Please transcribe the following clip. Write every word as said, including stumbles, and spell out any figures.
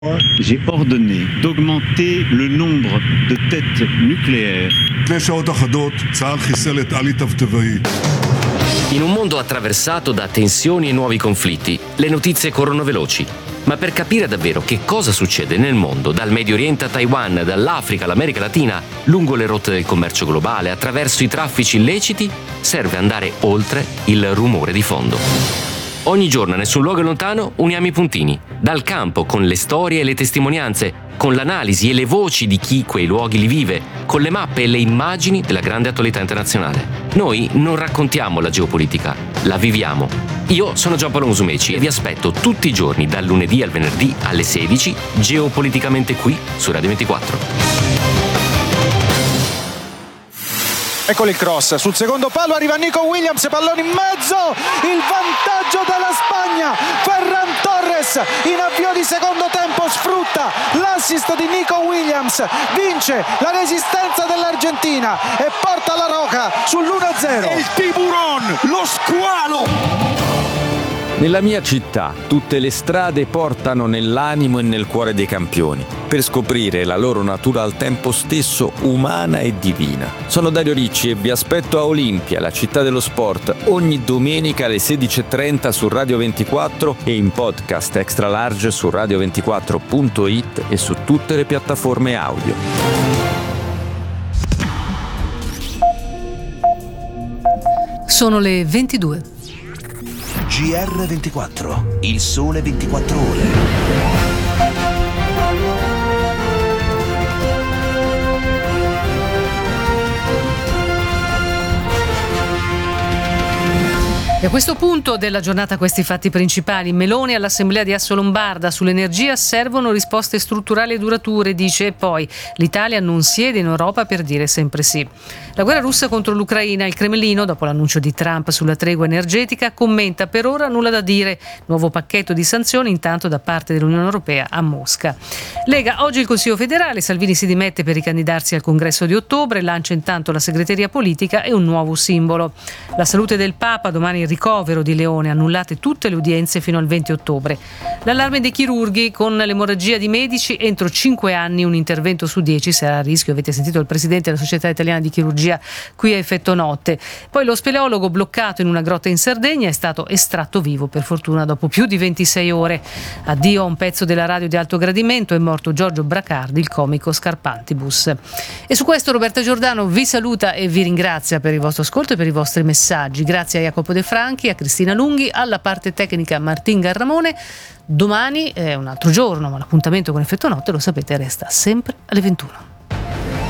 J'ai ordonné d'augmenter le nombre de têtes nucléaires. In un mondo attraversato da tensioni e nuovi conflitti, le notizie corrono veloci. Ma per capire davvero che cosa succede nel mondo, dal Medio Oriente a Taiwan, dall'Africa all'America Latina, lungo le rotte del commercio globale, attraverso i traffici illeciti, serve andare oltre il rumore di fondo. Ogni giorno, nessun luogo è lontano, uniamo i puntini. Dal campo, con le storie e le testimonianze, con l'analisi e le voci di chi quei luoghi li vive, con le mappe e le immagini della grande attualità internazionale. Noi non raccontiamo la geopolitica, la viviamo. Io sono Giampaolo Musumeci e vi aspetto tutti i giorni, dal lunedì al venerdì alle sedici, geopoliticamente qui su Radio ventiquattro. Eccolo il cross, sul secondo palo arriva Nico Williams, pallone in mezzo, il vantaggio della Spagna. Ferran Torres in avvio di secondo tempo sfrutta l'assist di Nico Williams, vince la resistenza dell'Argentina e porta la Roja sull'uno a zero. Il tiburon, lo squalo! Nella mia città tutte le strade portano nell'animo e nel cuore dei campioni, per scoprire la loro natura al tempo stesso umana e divina. Sono Dario Ricci e vi aspetto a Olimpia, la città dello sport, ogni domenica alle sedici e trenta su Radio ventiquattro e in podcast extra large su radio ventiquattro punto it e su tutte le piattaforme audio. Sono le ventidue. G R ventiquattro, il sole ventiquattro ore. E a questo punto della giornata questi fatti principali. Meloni all'Assemblea di Assolombarda sull'energia: servono risposte strutturali e durature, dice, e poi l'Italia non siede in Europa per dire sempre sì. La guerra russa contro l'Ucraina, il Cremlino, dopo l'annuncio di Trump sulla tregua energetica, commenta: per ora nulla da dire, nuovo pacchetto di sanzioni intanto da parte dell'Unione Europea a Mosca. Lega, oggi il Consiglio federale, Salvini si dimette per ricandidarsi al congresso di ottobre, lancia intanto la segreteria politica e un nuovo simbolo. La salute del Papa, domani il ricovero di Leone, annullate tutte le udienze fino al venti ottobre. L'allarme dei chirurghi: con l'emorragia di medici entro cinque anni un intervento su dieci sarà a rischio. Avete sentito il presidente della Società Italiana di Chirurgia qui a Effetto Notte. Poi lo speleologo bloccato in una grotta in Sardegna è stato estratto vivo, per fortuna, dopo più di ventisei ore. Addio a un pezzo della radio di alto gradimento, è morto Giorgio Bracardi, il comico Scarpantibus. E su questo Roberta Giordano vi saluta e vi ringrazia per il vostro ascolto e per i vostri messaggi. Grazie a Jacopo De Franchi, a Cristina Lunghi, alla parte tecnica Martin Garramone. Domani è un altro giorno, ma l'appuntamento con Effetto Notte, lo sapete, resta sempre alle ventuno.